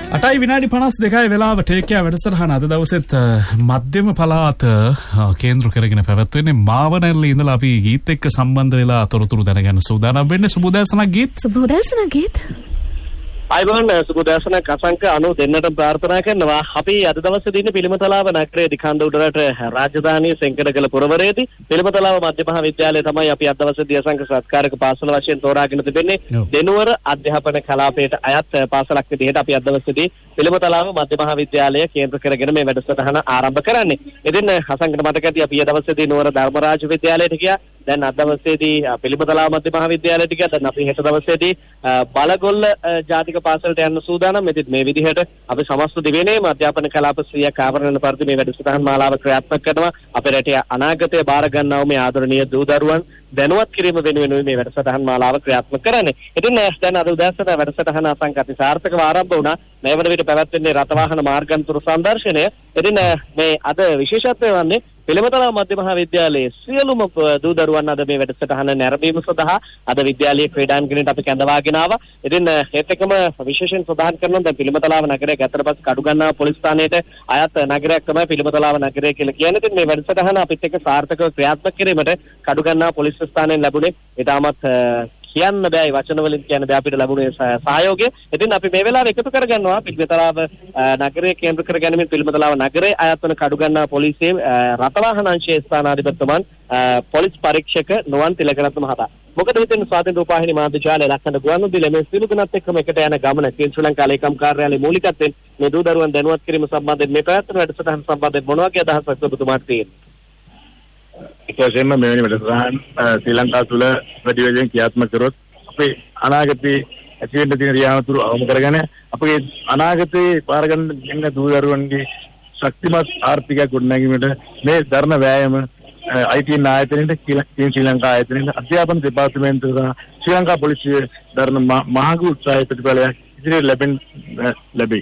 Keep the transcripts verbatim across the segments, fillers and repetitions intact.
අටයි විනාඩි පනස් දෙකයි වෙලාව ටේකයා වැඩසටහන අද දවසෙත් මධ්‍යම පළාත කේන්ද්‍ර කරගෙන පැවැත්වෙන්නේ මාවනැල්ලේ ඉඳලා අපි ගීත් එක්ක සම්බන්ධ වෙලා තොරතුරු දැනගන්න සූදානම් වෙන්නේ. සුබ උදෑසනක් ගීත්. සුබ උදෑසනක් ගීත්. අයිබෝන් සුබ උදෑසනක් අසංක අනු දෙන්නට ප්‍රාර්ථනා කරනවා. අපි අද දවසේ දින පිළිමතලාව නගරයේ දිකන්ද උඩරට රාජධානිය සෙන්කඩගල පුරවරයේදී පිළිමතලාව මධ්‍ය මහා විද්‍යාලය තමයි අපි අද දවසේ අසංක සත්කාරක පාසල වශයෙන් තෝරාගෙන තිබෙන්නේ. දෙනුවර අධ්‍යාපන කලාපයට අයත් පාසලක් විදිහට අපි අද දවසේදී පිළිමතලාව මධ්‍ය මහා විද්‍යාලය කේන්ද්‍ර කරගෙන මේ වැඩසටහන ආරම්භ කරන්නේ. ඉතින් අසංකට මතක ඇති අපි අද දවසේදී නුවර ධර්මරාජ විද්‍යාලයට ගියා. දැන් අද දවසේදී පිළිමතලාව මධ්‍ය මහා විද්‍යාලයට ගියා. දැන් අපි හෙට දවසේදී බලගොල්ල ජාතික පාසලට යන්න සූදානම්. ඉතින් මේ විදිහට අපි සමස්ත දිවයිනේ අධ්‍යාපන කලාප ශ්‍රිය කාවරණ පරිදි මේ වැඩසටහන් මාලාව ක්‍රියාත්මක කරනවා. අපේ රටේ අනාගතය බාර ගන්නා මේ ආදරණීය දූ දරුවන් දැනුවත් කිරීම වෙනුවෙන් මේ වැඩසටහන් මාලාව ක්‍රියාත්මක කරන්නේ. ඉතින් දැන් අද උදෑසන වැඩසටහන අසංකති සාර්ථකව ආරම්භ වුණා. මේ වන විට පැවැත්වෙන්නේ රථවාහන මාර්ගන්තුරු සංදර්ශනය. ඉතින් මේ අද විශේෂත්වය වන්නේ පිළිමතලාව මධ්‍ය මහා විද්‍යාලයේ සියලුම දූ දරුවන් අද මේ වැඩසටහන නැරඹීම සඳහා අද විද්‍යාලයේ ක්‍රීඩාංගණයට අපි කැඳවාගෙන ආවා. ඉතින් ඒත් එක්කම විශේෂයෙන් ප්‍රදාන කරනවා දැන් පිළිමතලාව නගරයේ ගැතර පස්සේ කඩුගන්නාව පොලිස් ස්ථානයේට අයත් නගරයක් තමයි පිළිමතලාව නගරය කියලා කියන්නේ. ඉතින් මේ වැඩසටහන අපිත් එක්ක සාර්ථකව ක්‍රියාත්මක කිරීමට කඩුගන්නාව පොලිස් ස්ථානයෙන් ලැබුණේ ඊටමත් කියන්න බෑ වචන වලින් කියන්න බෑ අපිට ලැබුණේ සහයෝගය. ඉතින් අපි මේ වෙලාවේ එකතු කරගන්නවා පිළිමතලාව නගරයේ කේන්ද්‍ර කරගැනීමෙන් පිළිමතලාව නගරයේ අයත් වන කඩුගන්නාව පොලිසියේ රථවාහන අංශයේ ස්ථානාධිපතිතුමන් පොලිස් පරීක්ෂක නොවන් තිලකරත්න මහතා. මොකද හිතෙන්නේ ස්වාධීන රූපවාහිනී මාධ්‍ය ජාලය ලක්ෂණ ගුවන්විදුලියේ මේ සිළු දිනත් එක්කම එකට යන ගමන ශ්‍රී ලංකා ලේකම් කාර්යාලයේ මූලිකත්වයෙන් මේ දූ දරුවන් දැනුවත් කිරීම සම්බන්ධයෙන් මේ පැවැත්වෙන වැඩසටහන සම්බන්ධයෙන් මොන වගේ අදහසක් ඔබතුමාට තියෙනවා? විශේෂයෙන්ම මෙවැනි වැඩසටහන් ශ්‍රී ලංකාව තුළ වැඩි වැඩියෙන් ක්‍රියාත්මක කරොත් අපේ අනාගතයේ ඇති වෙන්න තියෙන රියාවතුරු අවම කරගෙන අපේ අනාගතයේ පාර ගන්න දූ දරුවන්ගේ ශක්තිමත් ආර්ථිකයක් ගොඩනැගීමට මේ දරණ වෑයම I T ආයතනයේ ශ්‍රී ලංකා ආයතනයේ අධ්‍යාපන දෙපාර්තමේන්තුව සහ ශ්‍රී ලංකා පොලිසිය දරණ මහඟු උත්සාහය ප්‍රතිඵලයක් ඉදිරියට ලැබෙන ලැබේ.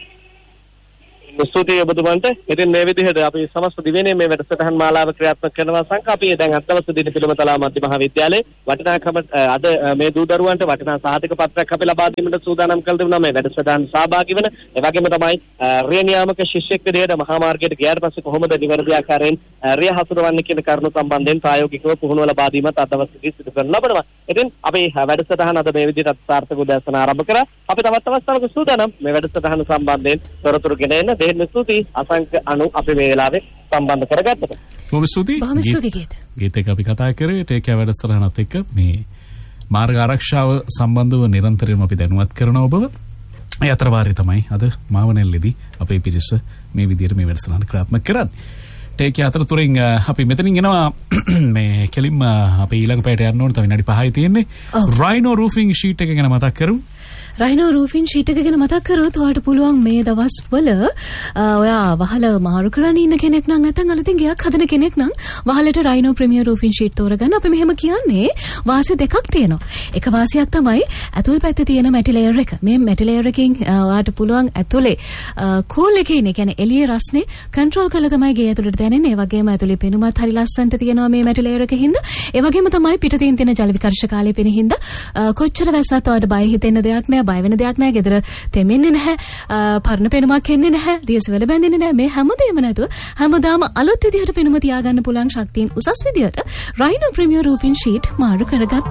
ස්තුතියි ඔබතුමන්ට. ඉතින් මේ විදිහට අපි සමස්ත දිවයිනේ මේ වැඩසටහන් මාලාව ක්‍රියාත්මක කරනවා සංකල්පය. දැන් අද දවසේ දින පිළිමතලාව මධ්‍ය මහා විද්‍යාලයේ වටිනාකම අද මේ දූ දරුවන්ට වටිනා සහතික පත්‍රයක් අපි ලබා දීමට සූදානම් කළ දෙනවා මේ වැඩසටහන් සහභාගී වෙන. ඒ වගේම තමයි රිය නියාමක ශිෂ්‍යෙක් විදිහට මහා මාර්ගයට ගියාට පස්සේ කොහොමද නිවැරදි ආකාරයෙන් රිය හසුරවන්නේ කියන කරුණු සම්බන්ධයෙන් ප්‍රායෝගිකව පුහුණුව ලබා දීමත් අද දවසේදී සිදු කරන ලබනවා. ඉතින් අපි වැඩසටහන අද මේ විදිහට සාර්ථක උදෑසන ආරම්භ කරා. අපි තවත් අවස්ථාවක සූදානම් මේ වැඩසටහන සම්බන්ධයෙන් තොරතුරු ගෙන එන්න. දෙන්න ස්තුතියි අසංක අනු අපි මේ වෙලාවේ සම්බන්ධ කරගත්තට. බොහොම ස්තුතියි. බොහොම ස්තුතියි ගීත. ගීත එක අපි කතා කරේ ටේකයා වැඩසටහනත් එක්ක මේ මාර්ග ආරක්ෂාව සම්බන්ධව නිරන්තරයෙන්ම අපි දැනුවත් කරනවා ඔබව. ඒ අතර වාරේ තමයි අද මාවනැල්ලේදී අපේ පිරිස මේ විදිහට මේ වැඩසටහන ක්‍රියාත්මක කරන්නේ. ටේකයා අතරතුරින් අපි මෙතනින් එනවා මේ කෙලින්ම අපේ ඊළඟ පැයට යන්න ඕනේ. තව විනාඩි පහයි තියෙන්නේ. රයිනෝ රූෆින් ෂීට් එක ගැන මතක් කරමු. රයිනෝ රූෆින් ෂීට් එක ගැන මතක් කරොත් ඔයාලට පුළුවන් මේ දවස්වල ඔයා වහල මාරු කරන්න ඉන්න කෙනෙක් නම් නැත්නම් අලුතින් ගයක් හදන කෙනෙක් නම් වහලට රයිනෝ ප්‍රීමියර් රූෆින් ෂීට් තෝරගන්න. අපි මෙහෙම කියන්නේ වාසිය දෙකක් තියෙනවා. එක වාසියක් තමයි ඇතුල් පැත්තේ තියෙන මැටි ලේයර් එක. මේ මැටි ලේයර් එකෙන් ඔයාලට පුළුවන් ඇතුලේ කූල් එකේ ඉන්නේ කියන්නේ එළියේ රස්නේ කන්ට්‍රෝල් කරලා තමයි ගේ ඇතුලට දැනෙන්නේ. ඒ වගේම ඇතුලේ පෙනුමත් හරි ලස්සනට තියෙනවා මේ මැටි ලේයර් එකේ හින්දා. ඒ වගේම තමයි පිටතින් තියෙන ජල විකර්ෂ කාලේ පෙනෙන හින්දා කොච්චර වැස්සත් ඔයාලට බය හිතෙන්න දෙයක් නෑ. බය වෙන දෙයක් නෑ. ගෙදර තෙමෙන්නේ නැහැ. පරණ පෙනුමක් එන්නේ නැහැ. දියසෙවල බැඳෙන්නේ නැහැ. මේ හැමදේම නැතුව හැමදාම අලුත් විදිහට පෙනුම තියාගන්න පුළුවන් ශක්තියින් උසස් විදිහට රයිනෝ ප්‍රීමියර් රූෆින් ෂීට් මාරු කරගත්තා.